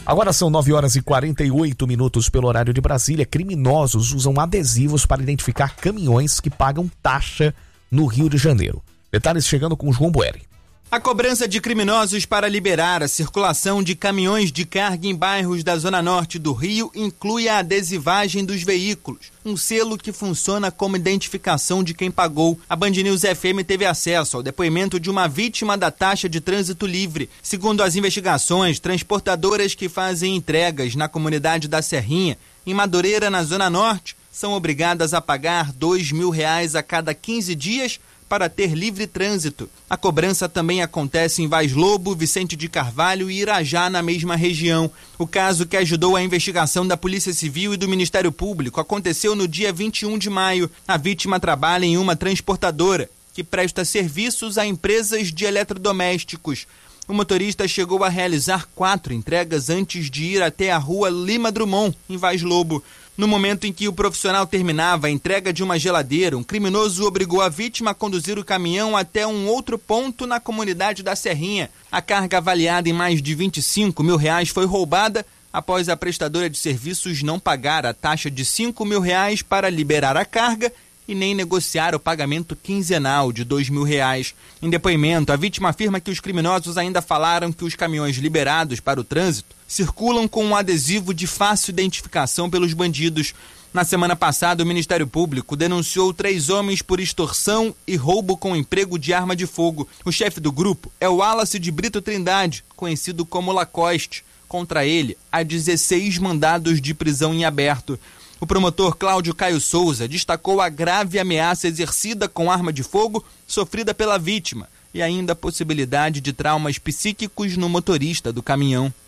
Agora são 9h48 pelo horário de Brasília. Criminosos usam adesivos para identificar caminhões que pagam taxa no Rio de Janeiro. Detalhes chegando com João Boeri. A cobrança de criminosos para liberar a circulação de caminhões de carga em bairros da Zona Norte do Rio inclui a adesivagem dos veículos, um selo que funciona como identificação de quem pagou. A Band News FM teve acesso ao depoimento de uma vítima da taxa de trânsito livre. Segundo as investigações, transportadoras que fazem entregas na comunidade da Serrinha, em Madureira, na Zona Norte, são obrigadas a pagar R$2.000 a cada 15 dias para ter livre trânsito. A cobrança também acontece em Vaz Lobo, Vicente de Carvalho e Irajá, na mesma região. O caso, que ajudou a investigação da Polícia Civil e do Ministério Público, aconteceu no dia 21 de maio. A vítima trabalha em uma transportadora que presta serviços a empresas de eletrodomésticos. O motorista chegou a realizar 4 entregas antes de ir até a rua Lima Drummond, em Vaz Lobo. No momento em que o profissional terminava a entrega de uma geladeira, um criminoso obrigou a vítima a conduzir o caminhão até um outro ponto na comunidade da Serrinha. A carga, avaliada em mais de R$25.000, foi roubada após a prestadora de serviços não pagar a taxa de R$5.000 para liberar a carga e nem negociar o pagamento quinzenal de R$2.000. Em depoimento, a vítima afirma que os criminosos ainda falaram que os caminhões liberados para o trânsito circulam com um adesivo de fácil identificação pelos bandidos. Na semana passada, o Ministério Público denunciou 3 homens por extorsão e roubo com emprego de arma de fogo. O chefe do grupo é o Wallace de Brito Trindade, conhecido como Lacoste. Contra ele, há 16 mandados de prisão em aberto. O promotor Cláudio Caio Souza destacou a grave ameaça exercida com arma de fogo sofrida pela vítima e ainda a possibilidade de traumas psíquicos no motorista do caminhão.